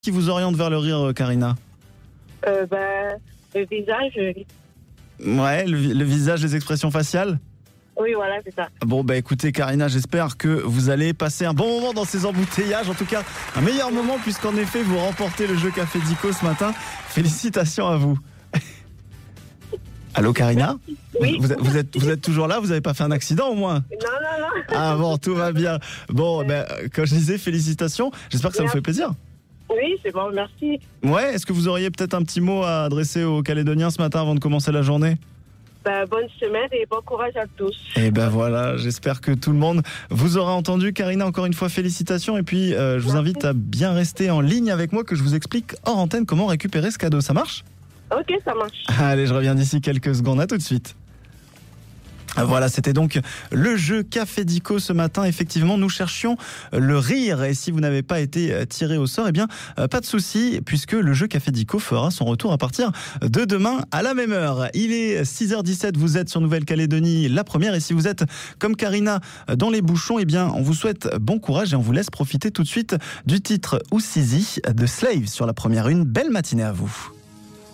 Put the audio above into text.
qui vous oriente vers le rire, Karina? Le visage. Ouais, le visage, les expressions faciales? Oui, voilà, c'est ça. Bon, écoutez, Karina, j'espère que vous allez passer un bon moment dans ces embouteillages. En tout cas, un meilleur moment, puisqu'en effet, vous remportez le jeu Café Dico ce matin. Félicitations à vous. Allô, Karina? Oui. Vous êtes toujours là? Vous n'avez pas fait un accident au moins? Non. Ah bon, tout va bien. Bon, comme je disais, félicitations. J'espère que ça vous fait plaisir. Oui, c'est bon, merci. Ouais, est-ce que vous auriez peut-être un petit mot à adresser aux Calédoniens ce matin avant de commencer la journée? Bonne semaine et bon courage à tous. Et voilà, j'espère que tout le monde vous aura entendu. Karina, encore une fois, félicitations. Et puis, je vous invite à bien rester en ligne avec moi, que je vous explique hors antenne comment récupérer ce cadeau. Ça marche? Ok, ça marche. Allez, je reviens d'ici quelques secondes. À tout de suite. Voilà, c'était donc le jeu Café Dico ce matin. Effectivement, nous cherchions le rire. Et si vous n'avez pas été tiré au sort, pas de souci, puisque le jeu Café Dico fera son retour à partir de demain à la même heure. Il est 6h17, vous êtes sur Nouvelle-Calédonie, la première. Et si vous êtes comme Karina dans les bouchons, on vous souhaite bon courage et on vous laisse profiter tout de suite du titre Ousizi de Slave sur la première. Une belle matinée à vous.